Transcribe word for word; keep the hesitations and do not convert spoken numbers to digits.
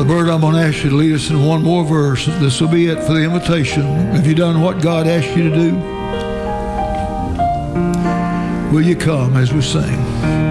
Brother Bert, I'm going to ask you to lead us in one more verse. This will be it for the invitation. Have you done what God asked you to do? Will you come as we sing?